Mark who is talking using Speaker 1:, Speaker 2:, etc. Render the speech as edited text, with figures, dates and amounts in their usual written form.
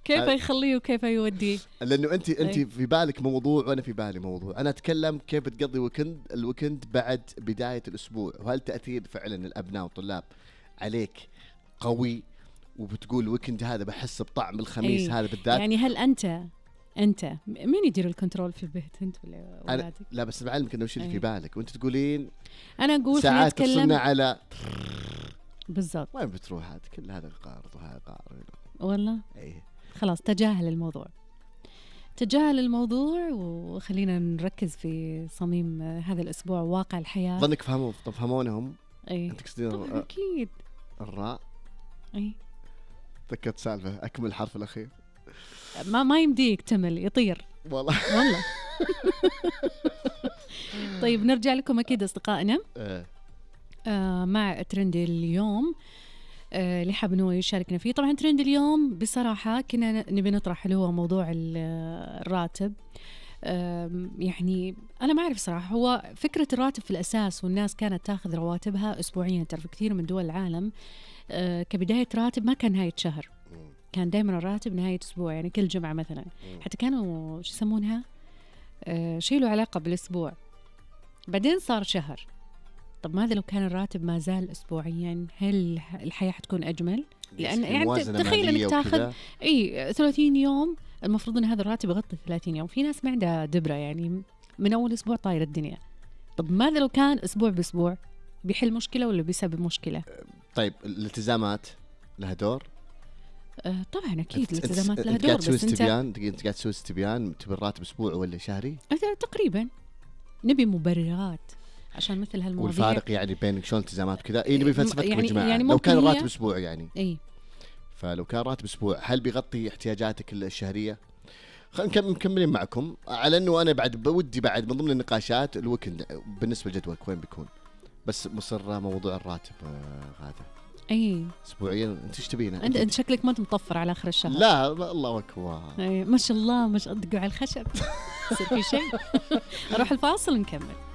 Speaker 1: كيف يخليه وكيف يوديه.
Speaker 2: لأنه أنت في بالك موضوع وأنا في بالي موضوع. أنا أتكلم كيف تقضي الويكند بعد بداية الأسبوع، وهل تأثير فعلا الأبناء والطلاب عليك قوي، وبتقول الويكند هذا بحس بطعم الخميس هذا بالذات.
Speaker 1: يعني هل أنت مين يدير الكنترول في البيت، أنت ولا أولادك؟
Speaker 2: لا بس بعلمك إنه وش اللي في بالك وأنت تقولين.
Speaker 1: أنا أقول
Speaker 2: ساعات تصلنا على
Speaker 1: بالضبط.
Speaker 2: وين بتروح هذا كل هذا قارض وهذا قارض
Speaker 1: والله. خلاص تجاهل الموضوع وخلينا نركز في صميم هذا الأسبوع واقع الحياة.
Speaker 2: ظنك فهمونهم.
Speaker 1: أنت
Speaker 2: تقصدين
Speaker 1: أكيد
Speaker 2: الراء. ذكرت سالفة أكمل الحرف الأخير.
Speaker 1: ما يمديك تمل يطير
Speaker 2: والله.
Speaker 1: طيب نرجع لكم أكيد أصدقائنا مع ترند اليوم اللي حاب إنه يشاركنا فيه. طبعا ترند اليوم بصراحة كنا نبي نطرح اللي هو موضوع الراتب. يعني أنا ما أعرف صراحة، هو فكرة الراتب في الأساس والناس كانت تأخذ رواتبها أسبوعيا. تعرف كثير من دول العالم كبداية راتب ما كان نهاية شهر، كان دائما الراتب نهاية أسبوع، يعني كل جمعة مثلا. حتى كانوا شو يسمونها شيء له علاقة بالأسبوع، بعدين صار شهر. طب ماذا لو كان الراتب ما زال أسبوعيا؟ هل الحياة حتكون أجمل؟ لأن يعني تخيل أنك تأخذ 30 يوم، المفروض أن هذا الراتب يغطي 30 يوم. في ناس ما عندها دبرة، يعني من أول أسبوع طاير الدنيا. طب ماذا لو كان أسبوع بأسبوع؟ بيحل مشكلة ولا بيسبب مشكلة؟
Speaker 2: طيب الالتزامات لها دور؟
Speaker 1: طبعا أكيد الالتزامات لها دور. بس
Speaker 2: أنت قاعد تسوي استبيان، تبي الراتب أسبوع ولا شهري؟
Speaker 1: تقريبا نبي مبررات عشان مثل هالمواضيع.
Speaker 2: والفارق يعني بين شلون التزامات وكذا. نبي فلسفتكم
Speaker 1: يعني
Speaker 2: يا جماعة.
Speaker 1: يعني
Speaker 2: لو كان الراتب أسبوع يعني فلو كان راتب أسبوع هل بيغطي احتياجاتك الشهرية؟ خلينا مكملين معكم على أنه أنا بودي بعد من ضمن النقاشات الويكند بالنسبة لجدولك وين بيكون، بس مصر موضوع الراتب غادة. أسبوعيا أنت إيش تبينه؟
Speaker 1: أنت شكلك ما مطفر على آخر الشهر.
Speaker 2: لا الله أكبر.
Speaker 1: ما شاء الله، ما شاء الله، دقوا على الخشب. يصير في شيء. أروح الفاصل ونكمل.